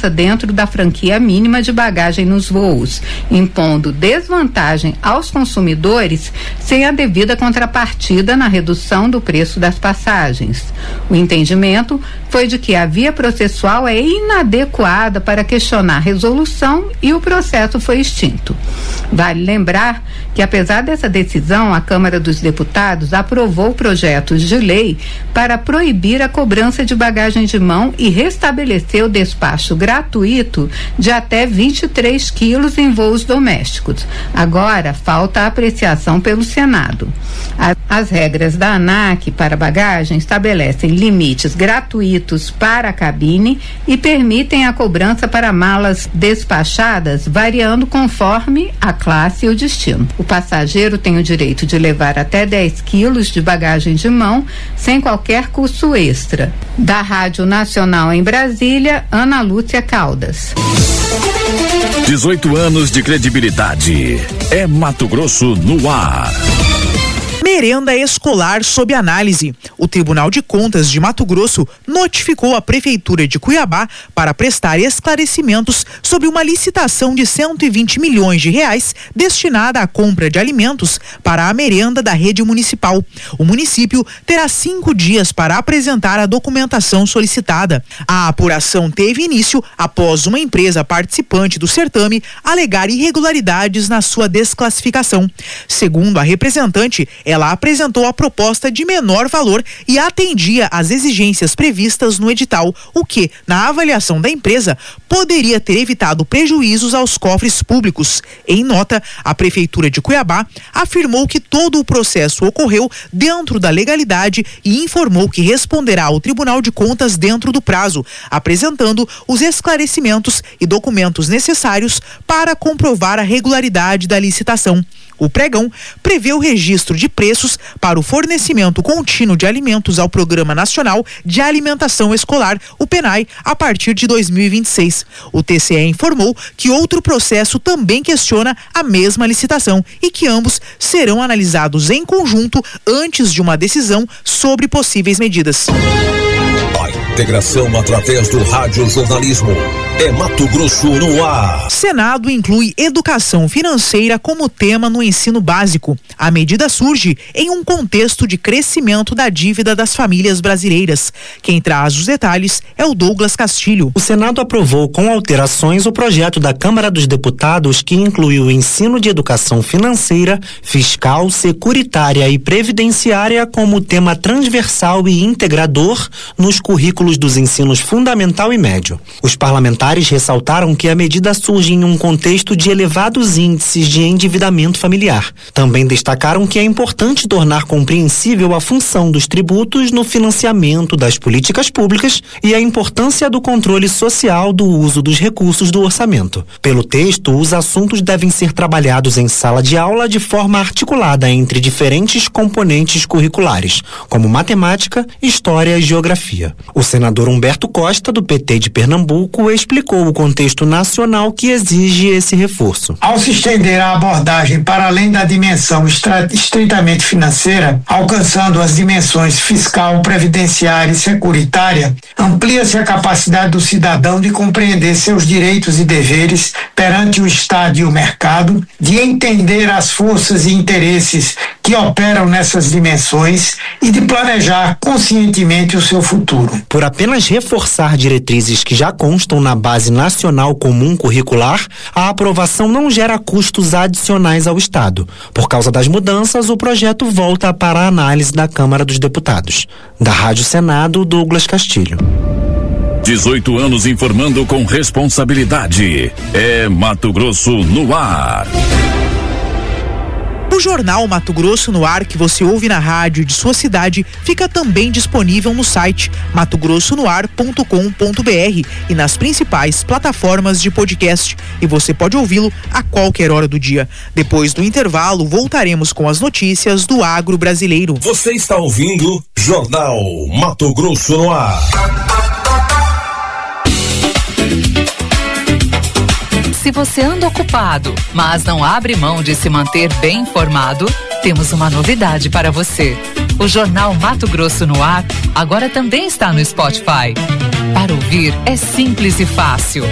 cobrança dentro da franquia mínima de bagagem nos voos, impondo desvantagem aos consumidores sem a devida contrapartida na redução do preço das passagens. O entendimento foi de que a via processual é inadequada para questionar a resolução e o processo foi extinto. Vale lembrar que, apesar dessa decisão, a Câmara dos Deputados aprovou projetos de lei para proibir a cobrança de bagagem de mão e restabelecer o despacho gratuito de até 23 quilos em voos domésticos. Agora, falta a apreciação pelo Senado. As regras da ANAC para bagagem estabelecem limites gratuitos para a cabine e permitem a cobrança para malas despachadas, variando conforme a classe e o destino. O passageiro tem o direito de levar até 10 quilos de bagagem de mão, sem qualquer custo extra. Da Rádio Nacional em Brasília, Ana Lúcia Caldas. 18 anos de credibilidade. É Mato Grosso no ar. Merenda escolar sob análise. O Tribunal de Contas de Mato Grosso notificou a Prefeitura de Cuiabá para prestar esclarecimentos sobre uma licitação de 120 milhões de reais destinada à compra de alimentos para a merenda da rede municipal. O município terá 5 dias para apresentar a documentação solicitada. A apuração teve início após uma empresa participante do certame alegar irregularidades na sua desclassificação. Segundo a representante, ela apresentou a proposta de menor valor e atendia às exigências previstas no edital, o que, na avaliação da empresa, poderia ter evitado prejuízos aos cofres públicos. Em nota, a Prefeitura de Cuiabá afirmou que todo o processo ocorreu dentro da legalidade e informou que responderá ao Tribunal de Contas dentro do prazo, apresentando os esclarecimentos e documentos necessários para comprovar a regularidade da licitação. O pregão prevê o registro de preços para o fornecimento contínuo de alimentos ao Programa Nacional de Alimentação Escolar, o PNAE, a partir de 2026. O TCE informou que outro processo também questiona a mesma licitação e que ambos serão analisados em conjunto antes de uma decisão sobre possíveis medidas. A integração através do radiojornalismo. É Mato Grosso no ar. Senado inclui educação financeira como tema no ensino básico. A medida surge em um contexto de crescimento da dívida das famílias brasileiras. Quem traz os detalhes é o Douglas Castilho. O Senado aprovou com alterações o projeto da Câmara dos Deputados que inclui o ensino de educação financeira, fiscal, securitária e previdenciária como tema transversal e integrador nos currículos dos ensinos fundamental e médio. Os parlamentares ressaltaram que a medida surge em um contexto de elevados índices de endividamento familiar. Também destacaram que é importante tornar compreensível a função dos tributos no financiamento das políticas públicas e a importância do controle social do uso dos recursos do orçamento. Pelo texto, os assuntos devem ser trabalhados em sala de aula de forma articulada entre diferentes componentes curriculares, como matemática, história e geografia. O senador Humberto Costa, do PT de Pernambuco, explicou o contexto nacional que exige esse reforço. Ao se estender a abordagem para além da dimensão estritamente financeira, alcançando as dimensões fiscal, previdenciária e securitária, amplia-se a capacidade do cidadão de compreender seus direitos e deveres perante o Estado e o mercado, de entender as forças e interesses que operam nessas dimensões e de planejar conscientemente o seu futuro. Por apenas reforçar diretrizes que já constam na Base Nacional Comum Curricular, a aprovação não gera custos adicionais ao Estado. Por causa das mudanças, o projeto volta para a análise da Câmara dos Deputados. Da Rádio Senado, Douglas Castilho. 18 anos informando com responsabilidade. É Mato Grosso no ar. O jornal Mato Grosso no ar, que você ouve na rádio de sua cidade, fica também disponível no site matogrossonoar.com.br e nas principais plataformas de podcast. E você pode ouvi-lo a qualquer hora do dia. Depois do intervalo, voltaremos com as notícias do agro brasileiro. Você está ouvindo Jornal Mato Grosso no ar. Se você anda ocupado, mas não abre mão de se manter bem informado, temos uma novidade para você. O Jornal Mato Grosso no ar agora também está no Spotify. Para ouvir é simples e fácil.